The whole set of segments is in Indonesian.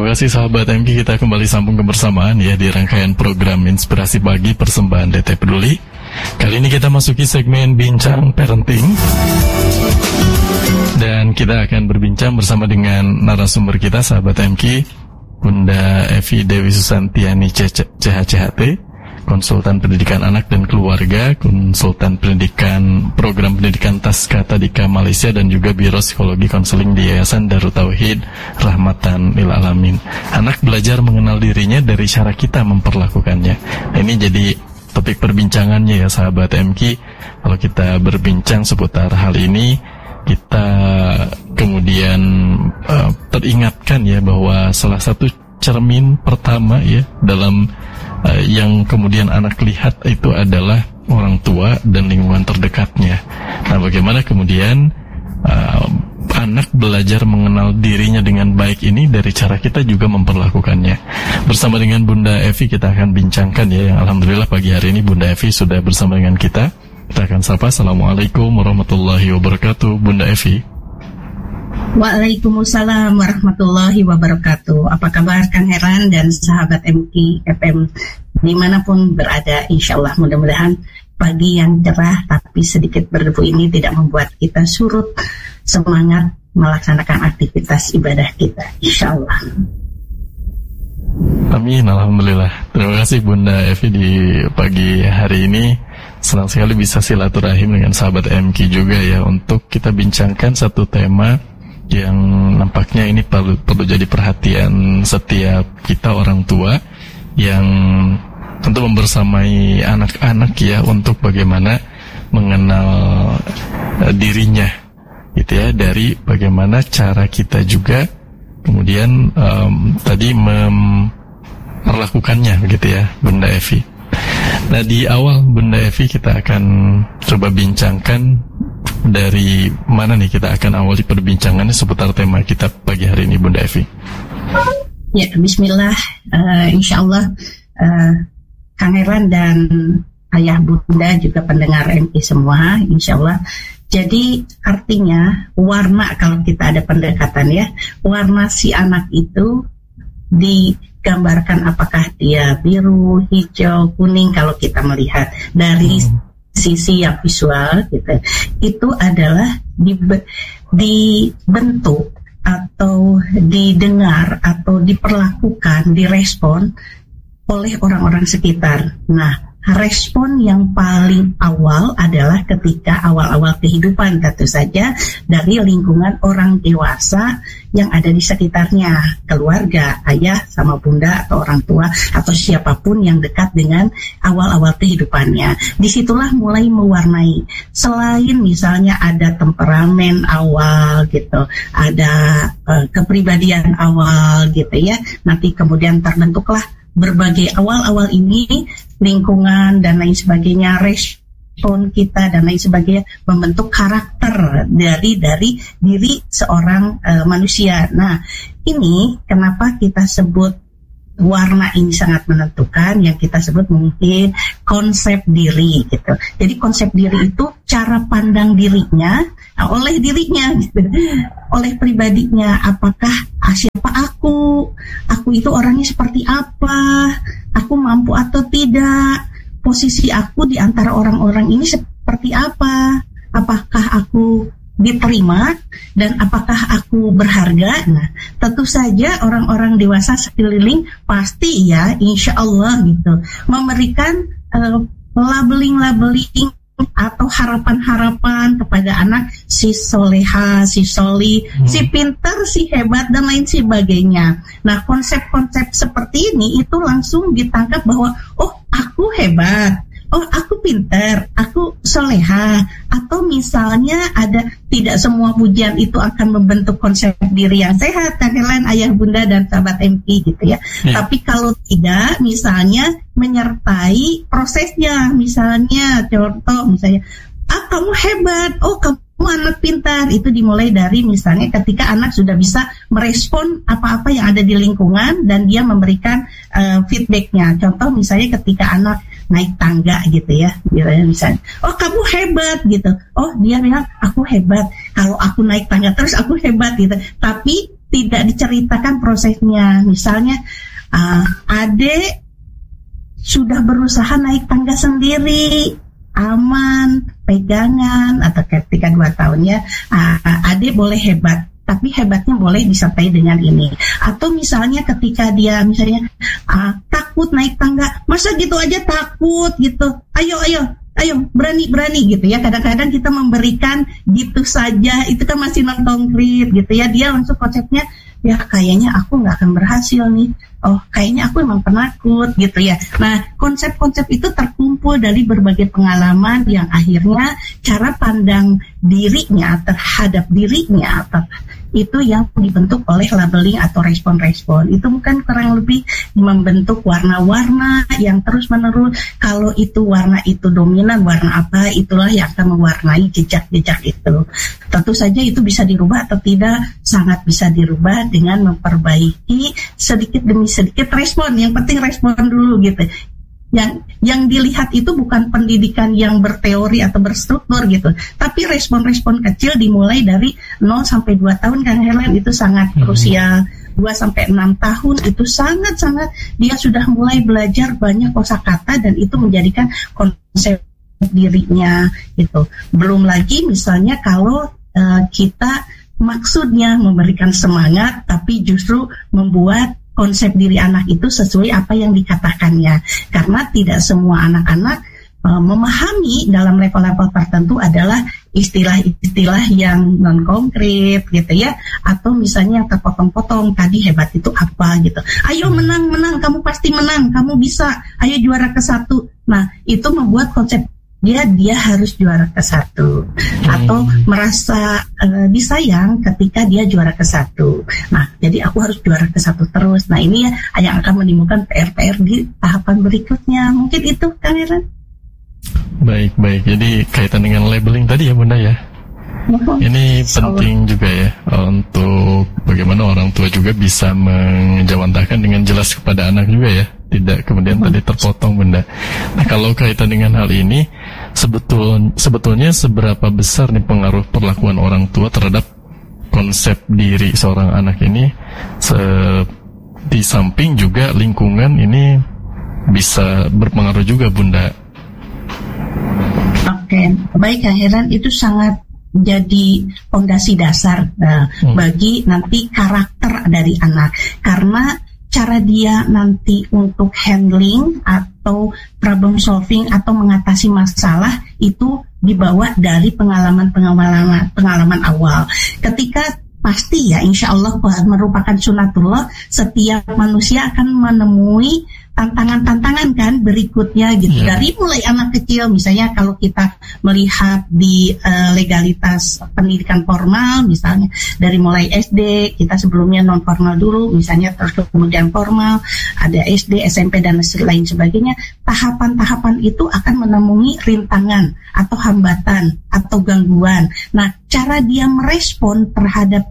Terima kasih sahabat MK, kita kembali sambung kebersamaan ya di rangkaian program Inspirasi Pagi persembahan DT Peduli. Kali ini kita masuki segmen Bincang Parenting. Dan kita akan berbincang bersama dengan narasumber kita sahabat MK, Bunda Evi Dewi Susantiani CHCHT, konsultan pendidikan anak dan keluarga, konsultan pendidikan program pendidikan Taska Tadika Malaysia, dan juga Biro Psikologi Konseling di Yayasan Darut Tauhid Rahmatan Lil Alamin. Anak belajar mengenal dirinya dari cara kita memperlakukannya. Nah, ini jadi topik perbincangannya ya sahabat MK. Kalau kita berbincang seputar hal ini, kita kemudian teringatkan ya bahwa salah satu cermin pertama ya dalam yang kemudian anak lihat itu adalah orang tua dan lingkungan terdekatnya. Nah, bagaimana kemudian anak belajar mengenal dirinya dengan baik ini dari cara kita juga memperlakukannya. Bersama dengan Bunda Evi kita akan bincangkan ya, yang alhamdulillah pagi hari ini Bunda Evi sudah bersama dengan kita. Kita akan sapa. Assalamualaikum warahmatullahi wabarakatuh, Bunda Evi. Waalaikumsalam warahmatullahi wabarakatuh. Apa kabar Kang Heran dan sahabat MK FM dimanapun berada? Insya Allah mudah-mudahan pagi yang cerah tapi sedikit berdebu ini tidak membuat kita surut semangat melaksanakan aktivitas ibadah kita, insya Allah. Amin, alhamdulillah. Terima kasih Bunda Evi di pagi hari ini. Senang sekali bisa silaturahim dengan sahabat MK juga ya, untuk kita bincangkan satu tema yang nampaknya ini perlu jadi perhatian setiap kita orang tua yang tentu membersamai anak-anak ya, untuk bagaimana mengenal dirinya gitu ya, dari bagaimana cara kita juga kemudian tadi memperlakukannya begitu ya Bunda Evi. Nah, di awal Bunda Evi kita akan coba bincangkan dari mana nih kita akan awali perbincangannya seputar tema kita pagi hari ini Bunda Evi. Ya, bismillah. Insya Allah Kang Heran dan ayah bunda juga pendengar MK semua, insya Allah. Jadi artinya warna, kalau kita ada pendekatan ya, warna si anak itu digambarkan apakah dia biru, hijau, kuning. Kalau kita melihat dari sisi yang visual gitu, itu adalah dibentuk atau didengar atau diperlakukan, direspon oleh orang-orang sekitar. Nah, respon yang paling awal adalah ketika awal-awal kehidupan, tentu saja dari lingkungan orang dewasa yang ada di sekitarnya, keluarga, ayah sama bunda atau orang tua atau siapapun yang dekat dengan awal-awal kehidupannya. Disitulah mulai mewarnai. Selain misalnya ada temperamen awal gitu, ada kepribadian awal gitu ya, nanti kemudian terbentuklah berbagai awal-awal ini, lingkungan dan lain sebagainya, respon kita dan lain sebagainya, membentuk karakter dari diri seorang manusia. Nah, ini kenapa kita sebut warna ini sangat menentukan, yang kita sebut mungkin konsep diri gitu. Jadi konsep diri itu cara pandang dirinya oleh dirinya gitu, oleh pribadinya. Apakah siapa aku itu orangnya seperti apa, aku mampu atau tidak, posisi aku di antara orang-orang ini seperti apa, apakah aku diterima dan apakah aku berharga. Nah, tentu saja orang-orang dewasa sekeliling pasti ya, insya Allah gitu, memberikan labeling atau harapan-harapan kepada anak, si soleha, si soli, si pintar, si hebat dan lain sebagainya. Nah, konsep-konsep seperti ini itu langsung ditangkap bahwa oh, aku hebat, oh, aku pintar, aku soleha. Atau misalnya ada, tidak semua pujian itu akan membentuk konsep diri yang sehat, kalian ayah bunda dan sahabat MK gitu ya. Tapi kalau tidak, misalnya menyertai prosesnya, misalnya contoh misalnya, kamu hebat, oh kamu anak pintar, itu dimulai dari misalnya ketika anak sudah bisa merespon apa-apa yang ada di lingkungan dan dia memberikan feedbacknya. Contoh misalnya ketika anak naik tangga gitu ya, misalnya, oh kamu hebat gitu, oh dia bilang aku hebat, kalau aku naik tangga terus aku hebat gitu. Tapi tidak diceritakan prosesnya. Misalnya adik sudah berusaha naik tangga sendiri, aman, pegangan, atau ketika 2 tahunnya, adik boleh hebat, tapi hebatnya boleh disertai dengan ini. Atau misalnya ketika dia misalnya takut naik tangga, masa gitu aja takut gitu, ayo berani gitu ya. Kadang-kadang kita memberikan gitu saja, itu kan masih non konkret gitu ya. Dia langsung konsepnya, ya kayaknya aku nggak akan berhasil nih, oh kayaknya aku emang penakut gitu ya. Nah, konsep-konsep itu terkumpul dari berbagai pengalaman yang akhirnya cara pandang dirinya terhadap dirinya itu yang dibentuk oleh labeling atau respon-respon. Itu bukan kurang lebih membentuk warna-warna yang terus-menerus. Kalau itu warna itu dominan, warna apa, itulah yang akan mewarnai jejak-jejak itu. Tentu saja itu bisa dirubah atau tidak, sangat bisa dirubah dengan memperbaiki sedikit demi sedikit respon. Yang penting respon dulu gitu. Yang dilihat itu bukan pendidikan yang berteori atau berstruktur gitu, tapi respon-respon kecil dimulai dari 0 sampai 2 tahun, Kang Herlan, itu sangat krusial. 2 sampai 6 tahun itu sangat-sangat dia sudah mulai belajar banyak kosakata dan itu menjadikan konsep dirinya gitu. Belum lagi misalnya kalau kita maksudnya memberikan semangat tapi justru membuat konsep diri anak itu sesuai apa yang dikatakannya. Karena tidak semua anak-anak memahami dalam level-level tertentu adalah istilah-istilah yang non konkret gitu ya, atau misalnya yang terpotong-potong, tadi hebat itu apa gitu, ayo menang, kamu pasti menang, kamu bisa, ayo juara ke-1. Nah, itu membuat konsep dia harus juara ke-1 atau merasa disayang ketika dia juara ke-1. Nah, jadi aku harus juara ke-1 terus. Nah, ini ya yang akan menimbulkan PR-PR di tahapan berikutnya. Mungkin itu, Kang Herlan. Baik. Jadi kaitan dengan labeling tadi ya, Bunda ya. Ini penting juga ya untuk bagaimana orang tua juga bisa menjawantahkan dengan jelas kepada anak juga ya, tidak kemudian tadi terpotong, Bunda. Nah, kalau kaitan dengan hal ini, sebetulnya seberapa besar nih pengaruh perlakuan orang tua terhadap konsep diri seorang anak ini, di samping juga lingkungan ini bisa berpengaruh juga, Bunda. Oke, baik Kang Herlan, itu sangat jadi fondasi dasar bagi nanti karakter dari anak, karena cara dia nanti untuk handling atau problem solving atau mengatasi masalah itu dibawa dari pengalaman awal. Ketika pasti ya, insya Allah merupakan sunatullah, setiap manusia akan menemui tantangan-tantangan kan berikutnya gitu. Dari mulai anak kecil, misalnya kalau kita melihat di legalitas pendidikan formal, misalnya dari mulai SD, kita sebelumnya non formal dulu, misalnya terus kemudian formal, ada SD, SMP dan lain sebagainya. Tahapan-tahapan itu akan menemui rintangan atau hambatan atau gangguan. Nah, cara dia merespon terhadap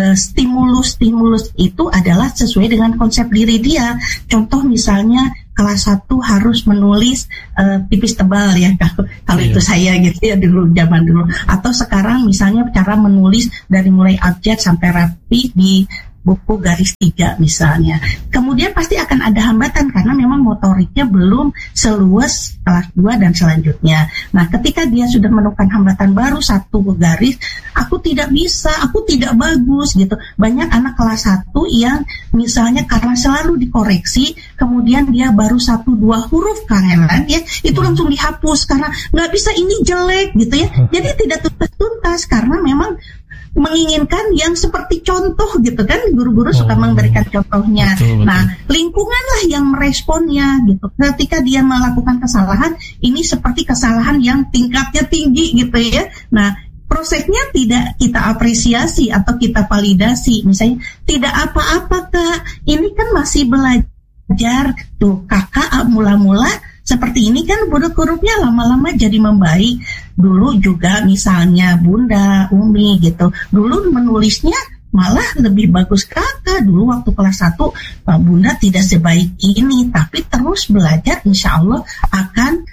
stimulus-stimulus itu adalah sesuai dengan konsep diri dia. Contoh misalnya kelas 1 harus menulis tipis tebal ya, kalau itu saya gitu ya dulu, zaman dulu. Atau sekarang misalnya cara menulis dari mulai abjad sampai rapi di buku garis 3 misalnya. Kemudian pasti akan ada hambatan karena memang motoriknya belum seluas kelas 2 dan selanjutnya. Nah, ketika dia sudah menemukan hambatan baru 1 garis, aku tidak bisa, aku tidak bagus gitu. Banyak anak kelas 1 yang misalnya karena selalu dikoreksi, kemudian dia baru 1-2 huruf, Kang Herlan ya, itu langsung dihapus karena nggak bisa, ini jelek gitu ya. Jadi tidak tuntas karena memang menginginkan yang seperti contoh gitu kan, guru-guru suka memberikan contohnya. Betul. Nah, lingkunganlah yang meresponnya gitu. Ketika dia melakukan kesalahan, ini seperti kesalahan yang tingkatnya tinggi gitu ya. Nah, prosesnya tidak kita apresiasi atau kita validasi. Misalnya, tidak apa-apa Kak, ini kan masih belajar. Tuh, kakak mula-mula seperti ini kan huruf-hurufnya lama-lama jadi membaik. Dulu juga misalnya Bunda, Umi gitu, dulu menulisnya malah lebih bagus kakak. Dulu waktu kelas 1 Pak Bunda tidak sebaik ini, tapi terus belajar insya Allah akan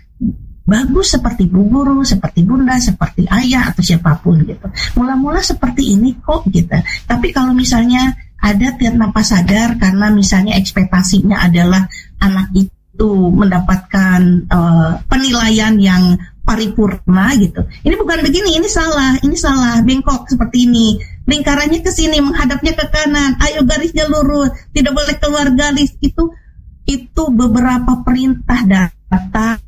bagus seperti bu guru, seperti Bunda, seperti ayah atau siapapun gitu. Mula-mula seperti ini kok gitu. Tapi kalau misalnya ada tanpa sadar karena misalnya ekspektasinya adalah anak itu mendapatkan penilaian yang paripurna gitu. Ini bukan begini, ini salah, bengkok seperti ini. Lingkarannya ke sini, menghadapnya ke kanan. Ayo garisnya lurus, tidak boleh keluar garis. Itu beberapa perintah datang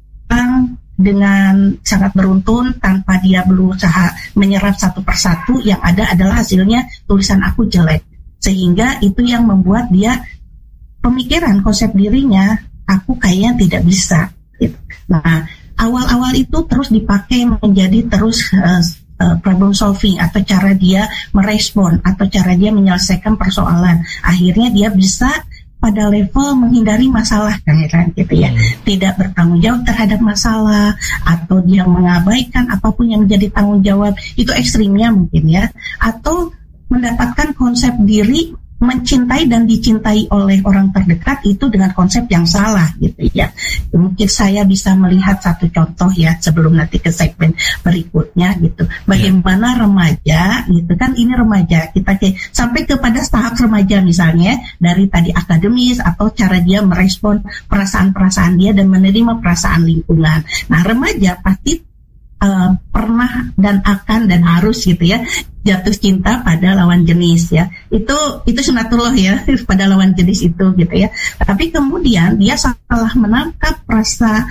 dengan sangat beruntun tanpa dia berusaha menyerap satu persatu. Yang ada adalah hasilnya tulisan aku jelek. Sehingga itu yang membuat dia pemikiran konsep dirinya, aku kayaknya tidak bisa. Nah, awal-awal itu terus dipakai menjadi terus problem solving atau cara dia merespon atau cara dia menyelesaikan persoalan. Akhirnya dia bisa pada level menghindari masalah kan gitu ya. Tidak bertanggung jawab terhadap masalah atau dia mengabaikan apapun yang menjadi tanggung jawab. Itu ekstrimnya mungkin ya. Atau mendapatkan konsep diri mencintai dan dicintai oleh orang terdekat itu dengan konsep yang salah gitu ya. Mungkin saya bisa melihat satu contoh ya sebelum nanti ke segmen berikutnya gitu. Bagaimana remaja gitu kan, ini remaja kita sampai kepada tahap remaja misalnya dari tadi akademis atau cara dia merespon perasaan-perasaan dia dan menerima perasaan lingkungan. Nah, remaja pasti pernah dan akan dan harus gitu ya jatuh cinta pada lawan jenis ya. Itu sunatullah ya pada lawan jenis itu gitu ya. Tapi kemudian dia salah menangkap rasa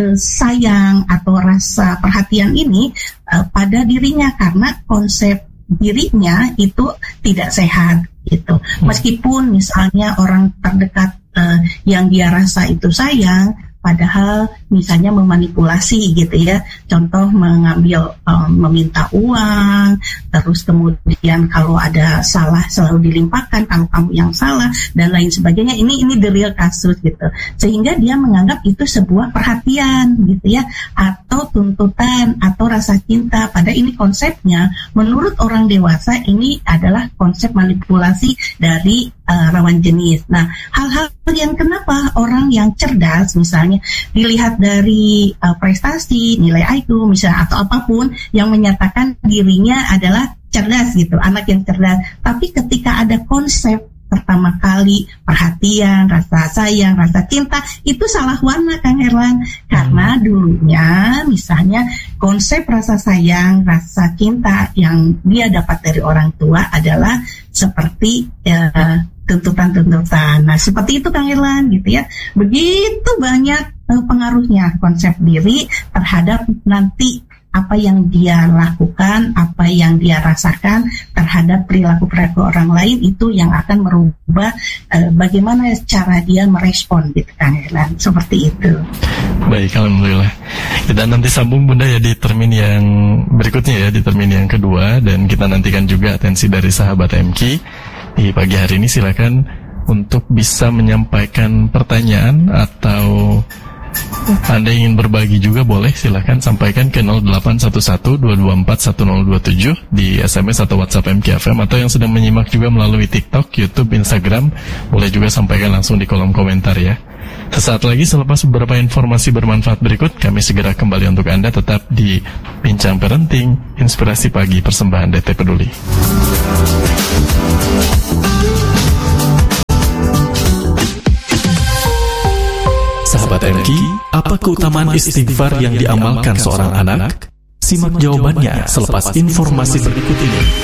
sayang atau rasa perhatian ini pada dirinya karena konsep dirinya itu tidak sehat gitu. Meskipun misalnya orang terdekat yang dia rasa itu sayang, padahal misalnya memanipulasi gitu ya, contoh mengambil meminta uang, terus kemudian kalau ada salah selalu dilimpahkan kalau kamu yang salah dan lain sebagainya. Ini the real kasus gitu, sehingga dia menganggap itu sebuah perhatian gitu ya, atau tuntutan atau rasa cinta. Pada ini konsepnya menurut orang dewasa ini adalah konsep manipulasi dari lawan jenis. Nah, hal-hal yang kenapa orang yang cerdas misalnya dilihat dari prestasi, nilai IQ misalnya atau apapun yang menyatakan dirinya adalah cerdas gitu, anak yang cerdas. Tapi ketika ada konsep pertama kali perhatian, rasa sayang, rasa cinta, itu salah warna Kang Herlan. Karena dulunya misalnya konsep rasa sayang, rasa cinta yang dia dapat dari orang tua adalah seperti tuntutan-tuntutan. Nah, seperti itu Kang Herlan gitu ya. Begitu banyak pengaruhnya konsep diri terhadap nanti apa yang dia lakukan, apa yang dia rasakan terhadap perilaku-perilaku orang lain, itu yang akan merubah bagaimana cara dia merespon gitu Kang Herlan. Seperti itu. Baik, alhamdulillah. Kita nanti sambung Bunda ya di termin yang berikutnya ya, di termin yang kedua, dan kita nantikan juga atensi dari sahabat MK. Di pagi hari ini silakan untuk bisa menyampaikan pertanyaan atau Anda ingin berbagi juga boleh, silakan sampaikan ke 0811-224-1027 di SMS atau WhatsApp MKFM, atau yang sedang menyimak juga melalui TikTok, YouTube, Instagram, boleh juga sampaikan langsung di kolom komentar ya. Sesaat lagi selepas beberapa informasi bermanfaat berikut, kami segera kembali untuk Anda tetap di Bincang Parenting, Inspirasi Pagi Persembahan DT Peduli. Sahabat MK, apa keutamaan istighfar yang diamalkan seorang anak? Simak jawabannya selepas informasi berikut ini.